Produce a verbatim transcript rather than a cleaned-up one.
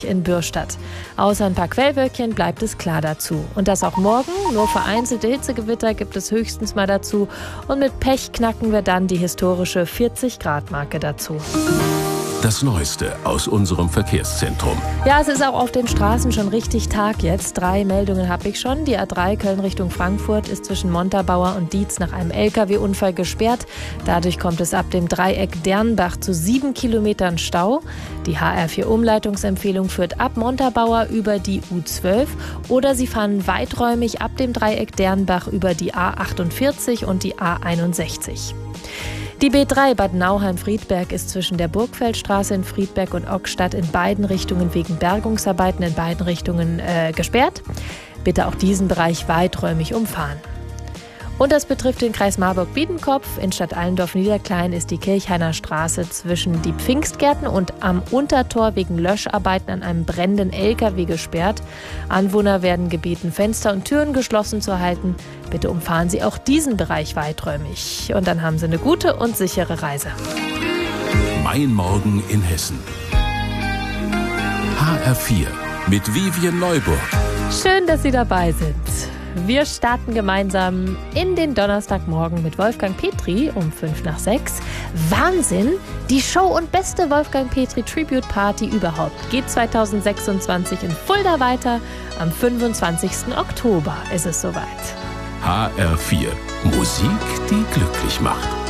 in Bürstadt. Außer ein paar Quellwölkchen bleibt es klar dazu. Und das auch morgen. Nur vereinzelte Hitzegewitter gibt es höchstens mal dazu. Und mit Pech knacken wir dann die historische vierzig Grad Marke dazu. Das Neueste aus unserem Verkehrszentrum. Ja, es ist auch auf den Straßen schon richtig Tag jetzt. Drei Meldungen habe ich schon. Die A drei Köln Richtung Frankfurt ist zwischen Montabaur und Dietz nach einem L K W-Unfall gesperrt. Dadurch kommt es ab dem Dreieck Dernbach zu sieben Kilometern Stau. Die H R vier Umleitungsempfehlung führt ab Montabaur über die U zwölf oder Sie fahren weiträumig ab dem Dreieck Dernbach über die A achtundvierzig und die A einundsechzig. Die B drei Bad Nauheim-Friedberg ist zwischen der Burgfeldstraße in Friedberg und Ockstadt in beiden Richtungen wegen Bergungsarbeiten in beiden Richtungen äh, gesperrt. Bitte auch diesen Bereich weiträumig umfahren. Und das betrifft den Kreis Marburg-Biedenkopf. In Stadt Allendorf-Niederklein ist die Kirchhainer Straße zwischen die Pfingstgärten und am Untertor wegen Löscharbeiten an einem brennenden L K W gesperrt. Anwohner werden gebeten, Fenster und Türen geschlossen zu halten. Bitte umfahren Sie auch diesen Bereich weiträumig. Und dann haben Sie eine gute und sichere Reise. Mein Morgen in Hessen. H R vier mit Vivian Neuburg. Schön, dass Sie dabei sind. Wir starten gemeinsam in den Donnerstagmorgen mit Wolfgang Petri um fünf nach sechs. Wahnsinn! Die Show und beste Wolfgang Petri Tribute Party überhaupt geht zweitausendsechsundzwanzig in Fulda weiter. Am fünfundzwanzigsten Oktober ist es soweit. H R vier. Musik, die glücklich macht.